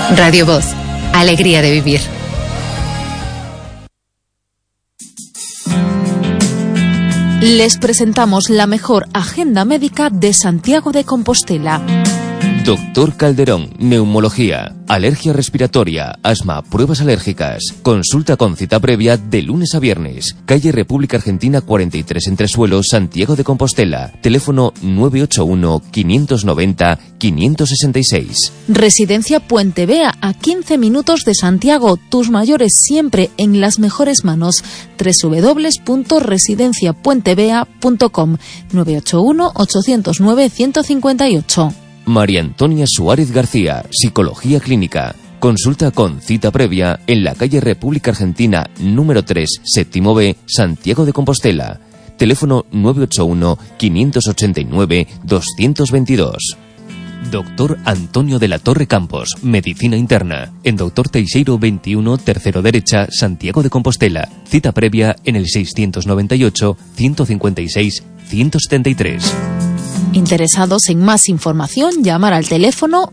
Radio Voz, alegría de vivir. Les presentamos la mejor agenda médica de Santiago de Compostela. Doctor Calderón, neumología, alergia respiratoria, asma, pruebas alérgicas. Consulta con cita previa de lunes a viernes. Calle República Argentina 43 Entresuelos, Santiago de Compostela. Teléfono 981-590-566. Residencia Puente Vea, a 15 minutos de Santiago. Tus mayores siempre en las mejores manos. www.residenciapuentevea.com 981-809-158. María Antonia Suárez García, Psicología Clínica. Consulta con cita previa en la calle República Argentina número 3, séptimo B, Santiago de Compostela. Teléfono 981-589-222. Doctor Antonio de la Torre Campos, Medicina Interna. En Doctor Teixeiro 21, tercero derecha, Santiago de Compostela. Cita previa en el 628-156-173. Interesados en más información, llamar al teléfono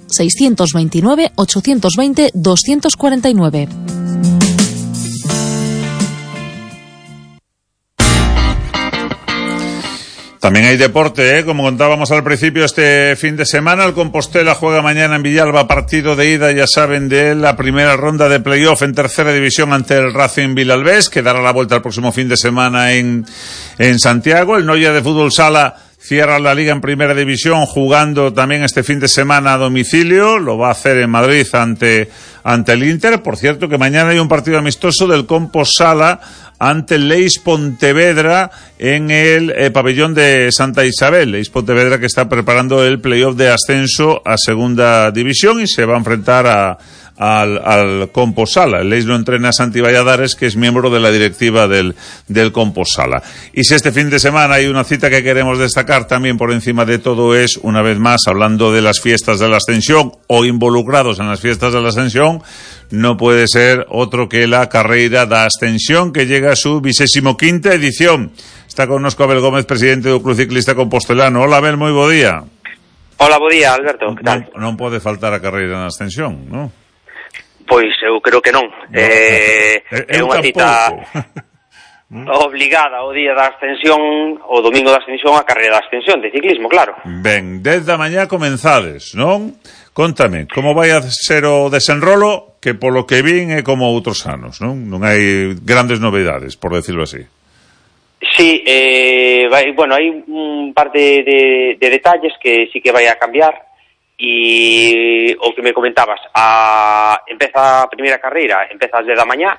629-820-249. También hay deporte, como contábamos al principio, este fin de semana. El Compostela juega mañana en Villalba, partido de ida, ya saben, de la primera ronda de playoff en tercera división ante el Racing Vilalbés, que dará la vuelta el próximo fin de semana en Santiago. El Noia de Fútbol Sala cierra la liga en primera división jugando también este fin de semana a domicilio. Lo va a hacer en Madrid ante el Inter. Por cierto, que mañana hay un partido amistoso del Compostela ante el Leis Pontevedra en el pabellón de Santa Isabel. Leis Pontevedra, que está preparando el playoff de ascenso a segunda división y se va a enfrentar al Compostela. El Leis lo entrena Santi Valladares, que es miembro de la directiva del Compostela. Y si este fin de semana hay una cita que queremos destacar también por encima de todo, es, una vez más, hablando de las fiestas de la Ascensión o involucrados en las fiestas de la Ascensión, no puede ser otro que la Carreira da Ascensión, que llega a su 25ª edición. Está connosco Abel Gómez, presidente do Club Ciclista Compostelano. Hola, Abel, moi bo día. Hola, bo día, Alberto, que tal? Non pode faltar a Carreira da Ascensión, non? Pois eu creo que non. É unha cita obligada o día da Ascensión, o domingo da Ascensión, a Carreira da Ascensión de ciclismo, claro. Ben, desde a mañá comenzades, non? Contame, como vai a ser o desenrolo, que polo que vin é como outros anos, non? Non hai grandes novedades, por decirlo así. Sí, bueno, hai un par de detalles que sí que vai a cambiar. E o que me comentabas, empeza a primeira carreira, empeza ás 10 da mañá,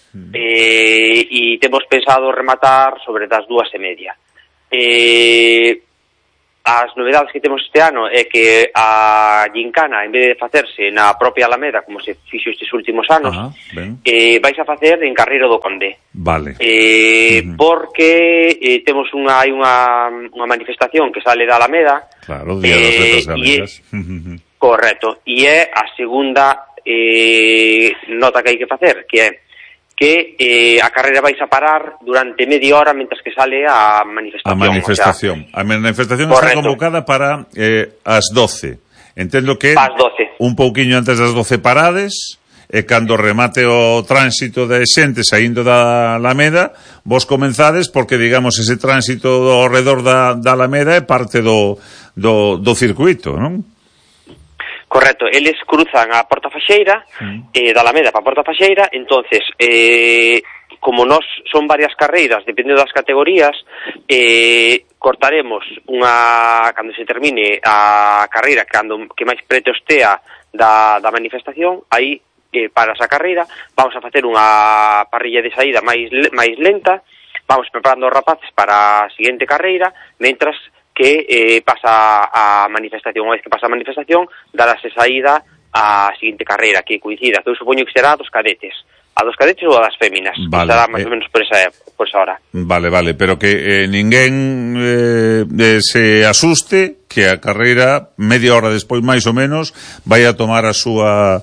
e temos pensado rematar sobre das 2:30. As novedades que temos este ano é que a gincana, en vez de facerse na propia Alameda, como se fixo estes últimos anos, vais a facer en Carreiro do Conde. Vale. Porque temos hai unha manifestación que sale da Alameda. Claro, Día das Letras Galegas. Correcto. E é a segunda nota que hai que facer, que é que a carreira vais a parar durante media hora mentres que sale a manifestación. A manifestación está convocada para as 12. Entendo que as 12. Un pouquiño antes das 12 parades, e cando remate o tránsito de xente saindo da Alameda, vos comenzades, porque, digamos, ese tránsito ao redor da Alameda é parte do circuito, non? Correcto, eles cruzan a Porta Faxeira, da Alameda para a Porta Faxeira, entonces, como nós son varias carreiras, dependendo das categorías, cortaremos cando se termine a carreira, que máis preto estea da manifestación, aí, para esa carreira, vamos a facer unha parrilla de saída máis lenta, vamos preparando os rapaces para a seguinte carreira, mentras que pasa a manifestación. Unha vez que pasa a manifestación, darase saída á seguinte carreira, que coincida, que eu supoño que será a dos cadetes ou a das féminas, vale, que será máis ou menos por esa hora. Vale, pero que ninguén se asuste que a carreira, media hora despois máis ou menos, vai a tomar a súa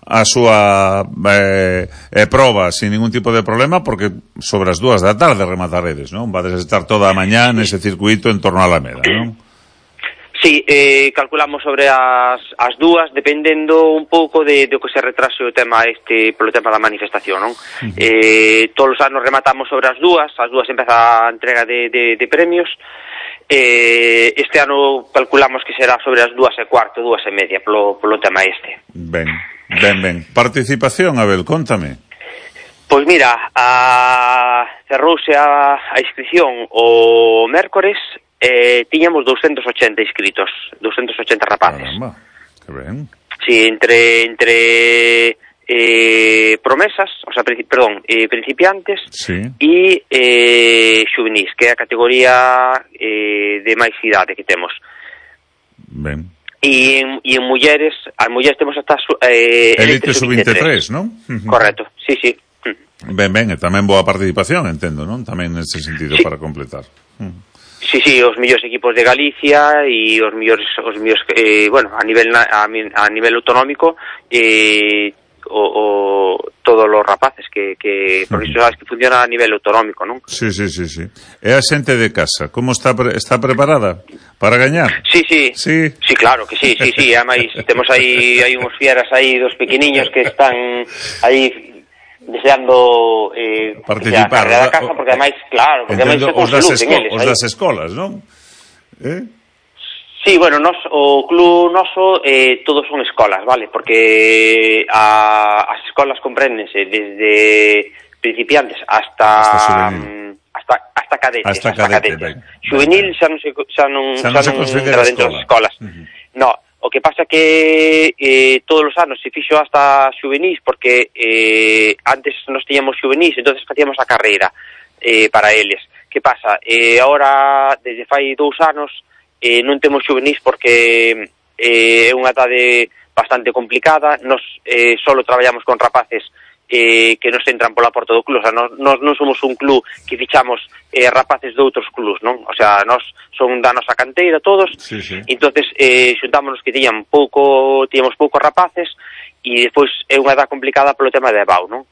proba sin ningún tipo de problema, porque sobre as 2 da tarde remataredes, non? Vades estar toda a mañá nese circuito en torno a Alameda, non? Sí, calculamos sobre as dúas, dependendo un pouco do que se retrase o tema polo tema da manifestación, non? Todos os anos rematamos sobre as dúas empeza a entrega de premios. Este ano calculamos que será sobre as 2:15, 2:30 polo tema Ben. Participación, Abel, contame. Pois mira, cerrouse a inscripción o mércores. Tiñamos 280 inscritos, 280 rapaces. Caramba, que ben. Sí, entre promesas, o sea, principiantes, sí, e xuvenís, que é a categoría de máis idade que temos. Ben. E en mulleres, as mulleres temos hasta Elite sub-23, non? Correcto, sí. Ben, e tamén boa participación, entendo, non? Tamén nese sentido, sí, para completar. Sí, os mellores equipos de Galicia e os mellores bueno, a nivel autonómico todos os rapaces que porque iso sabes que funciona a nivel autonómico, non? Sí. E a xente de casa, como está preparada para gañar? Sí, claro que sí. Ademais, temos aí uns fieras aí dos pequeniños que están aí deseando participar da casa, porque ademais, claro, porque ademais os das escolas, non? Sí, bueno, o club noso todos son escolas, vale? Porque as escolas compréndense desde principiantes hasta cadetes. Xuvenil xa non se considera dentro das escolas. No, o que pasa que todos os anos se fixo hasta xuvenís, porque antes nos tiñamos xuvenís, entonces facíamos a carreira para eles. Que pasa? Ahora, desde fai 2 anos, non temos xuvenís porque é unha edade bastante complicada. Nos solo traballamos con rapaces que nos entran pola porta do club. O sea, nos non somos un club que fichamos rapaces de outros clubs, non? O sea, nos son da nosa canteira todos. Sí. Entonces, xuntámonos que tiñamos poucos rapaces e despois é unha edad complicada polo tema de EBAU, non?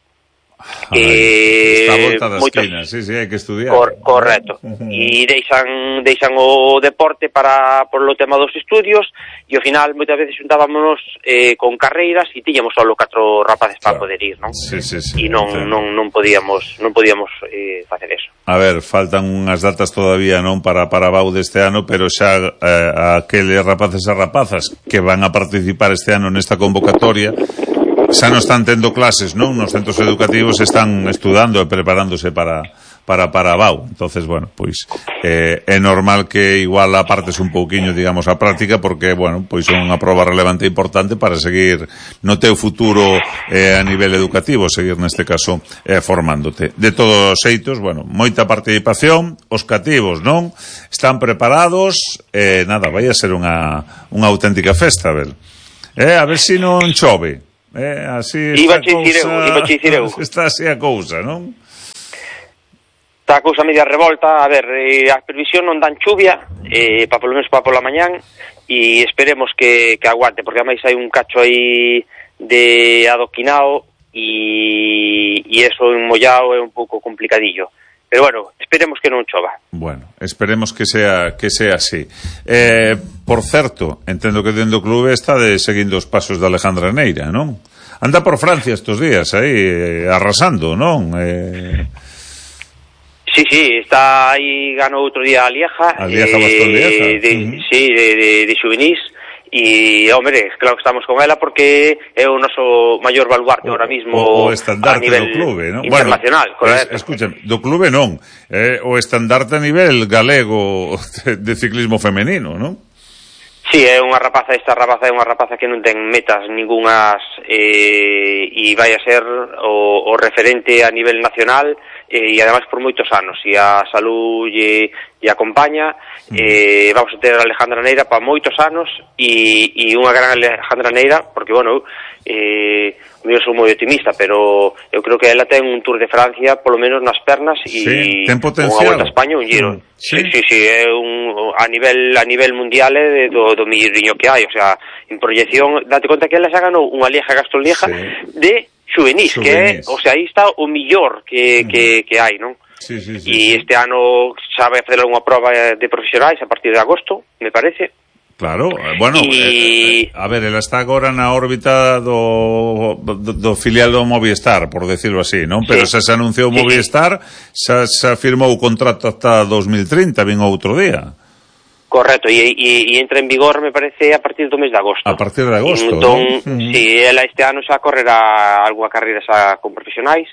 Está a volta da esquina, sí, hai que estudiar. Correcto. E deixan o deporte polo tema dos estudios e ao final moitas veces xuntábamos con carreiras e tiñamos solo 4 rapaces para poder ir, non? Sí. E non podíamos facer eso. A ver, faltan unhas datas todavía, non, para BAU deste ano, pero xa aqueles rapaces e rapazas que van a participar este ano nesta convocatoria xa non están tendo clases, non? Nos centros educativos están estudando e preparándose para BAU. Entonces, bueno, pois é normal que igual apartes un pouquiño, digamos, a práctica, porque, bueno, pois é unha proba relevante e importante para seguir no teu futuro a nivel educativo, seguir neste caso formándote. De todos os xeitos, bueno, moita participación, os cativos, non? Están preparados, nada, vai a ser unha auténtica festa, a ver se non chove. Así iba dicir eu. Está así a cousa, non? Está a cousa media revolta. A ver, a previsión non dan chuvia polo menos para pola mañán, e esperemos que aguante, porque ademais hai un cacho aí de adoquinao e eso en mollao é un pouco complicadillo. Pero bueno, esperemos que non chova. Bueno, esperemos que sea así. Por certo, entendo que dentro do clube está seguindo os pasos de Alejandra Neira, non? Anda por Francia estes días aí, arrasando, non? Sí, está aí, ganou outro día a Lieja. A Lieja, Bastón Lieja. Sí, de xuvenís. E, hombre, claro que estamos con ela porque é o noso maior baluarte ahora mismo o estandarte a nivel do clube, non? Internacional, correcto. Escúchame, do clube non, o estandarte a nivel galego de ciclismo femenino, non? Sí, esta rapaza é unha rapaza que non ten metas ningunhas e vai a ser o referente a nivel nacional e ademais por moitos anos, e a salud lle acompaña. Vamos a ter a Alejandra Neira para moitos anos e unha gran Alejandra Neira, porque, bueno, eu sou moi optimista, pero eu creo que ela ten un Tour de Francia polo menos nas pernas e ten potencial. Unha Volta a España, un Giro. Sí, é a nivel mundial do milloriño que hai, o sea, en proyección, date conta que ela xa ganou unha Lieja Gastón Lieja de xuvenís, que é, o sea, aí está o millor que hai, non? Sí. E este ano xa vai a fazer unha prova de profesionais a partir de agosto, me parece. Claro, bueno, a ver, ela está agora na órbita do filial do Movistar, por decirlo así, non? Pero xa se anunciou Movistar, xa firmou o contrato hasta 2030, vin outro día. Correcto, e entra en vigor, me parece, a partir do mes de agosto. A partir de agosto, entón, si, ela este ano xa correrá algunha carreira xa con profesionais,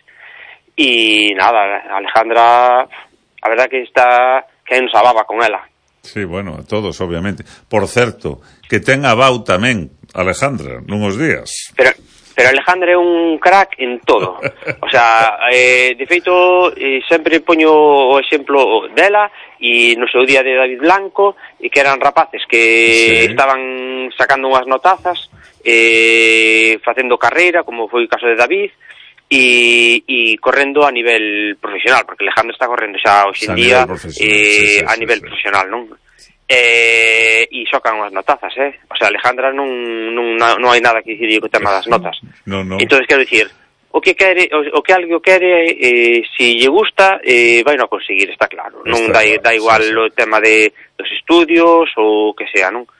e nada, Alejandra, a verdad que está, que nos ababa con ela. Sí, bueno, todos, obviamente. Por certo, que ten abau tamén, Alejandra, nunhos días. Pero Alejandra é un crack en todo. O sea, de feito, sempre poño o exemplo dela e no seu día de David Blanco, e que eran rapaces que estaban sacando unhas notazas, facendo carreira, como foi o caso de David, e correndo a nivel profesional, porque Alejandro está correndo xa hoxe en día a nivel profesional, non? E xocan unhas notazas, O sea, Alejandra non hai nada que dicir co tema das notas. Entonces, quero dicir, o que algo quere, se lle gusta, vai non conseguir, está claro. Non dá igual o tema dos estudios ou que sea, non?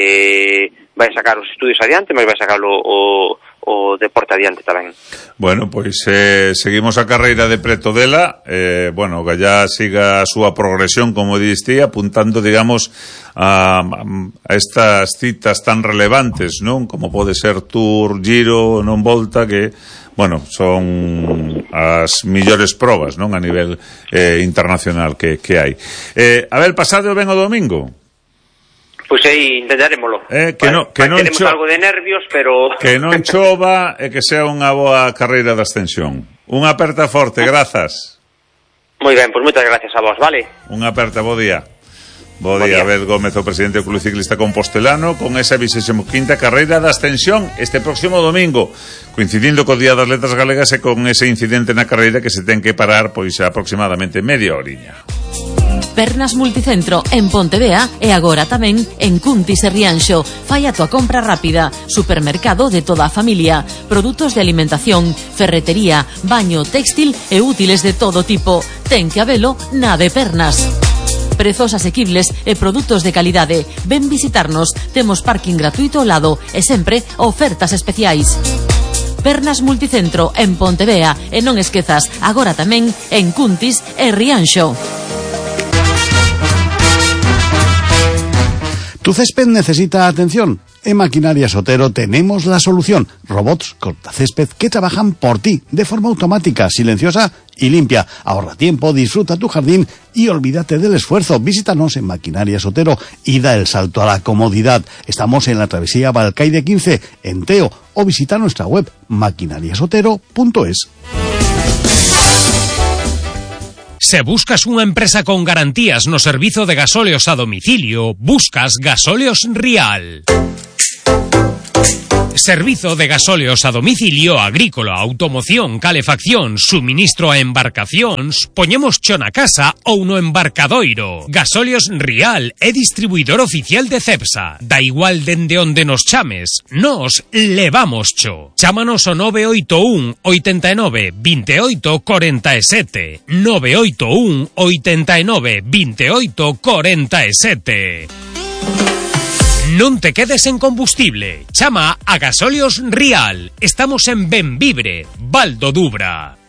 Vai sacar os estudios adiante, mas vai sacar o deporte adiante tamén. Bueno, pois seguimos a carreira de preto dela, bueno, Gallá siga a súa progresión, como diste, apuntando, digamos, a estas citas tan relevantes, non? Como pode ser Tour, Giro, non Volta, que, bueno, son as millores probas, non? A nivel internacional que hai. A ver, pasado ven o domingo? Pois aí intentaremoslo. Que non teremos algo de nervios, pero que non chova e que sea unha boa carreira de ascensión. Unha aperta forte, grazas. Moi ben, pois moitas gracias a vos, vale? Unha aperta, bo día. Bo día, Abel Gómez, o presidente do Club Ciclista Compostelano, con esa 25ª carreira de ascensión este próximo domingo, coincidindo co Día das Letras Galegas e con ese incidente na carreira que se ten que parar pois aproximadamente media horiña. Pernas Multicentro en Pontevea e agora tamén en Cuntis e Rianxo. Fai a tua compra rápida. Supermercado de toda a familia. Produtos de alimentación, ferretería, baño, textil e útiles de todo tipo. Ten que habelo na de Pernas. Prezos asequibles e produtos de calidade. Ven visitarnos. Temos parking gratuito ao lado e sempre ofertas especiais. Pernas Multicentro en Pontevea e non esquezas, agora tamén en Cuntis e Rianxo. Tu césped necesita atención. En Maquinarias Otero tenemos la solución. Robots cortacésped que trabajan por ti de forma automática, silenciosa y limpia. Ahorra tiempo, disfruta tu jardín y olvídate del esfuerzo. Visítanos en Maquinarias Otero y da el salto a la comodidad. Estamos en la travesía Balcaide 15, en Teo, o visita nuestra web maquinariasotero.es. Se buscas unha empresa con garantías no servizo de gasóleos a domicilio, buscas Gasóleos Rial. Servizo de gasóleos a domicilio, agrícola, automoción, calefacción, suministro a embarcacións, poñemos cho na casa ou no embarcadoiro. Gasóleos Rial é distribuidor oficial de Cepsa. Da igual dende onde nos chames, nos levamos cho. Chámanos ao 981 89 28 47. 981 89 28 47. Non te quedes en combustible. Chama a Gasóleos Rial. Estamos en Benvibre, Val do Dubra.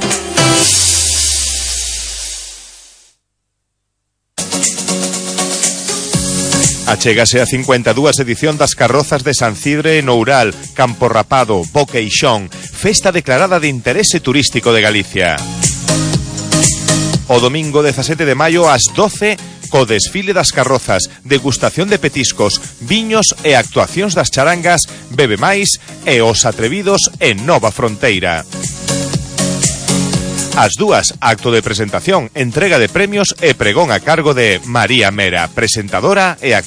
Achégase a 52 edición das carrozas de San Cidre en Oural, Campo Rapado, Boqueixón, festa declarada de interese turístico de Galicia. O domingo 17 de maio ás 12, co desfile das carrozas, degustación de petiscos, viños e actuacións das charangas, Bebe Máis e Os Atrevidos en Nova Fronteira. As dúas, acto de presentación, entrega de premios e pregón a cargo de María Mera, presentadora e actriz.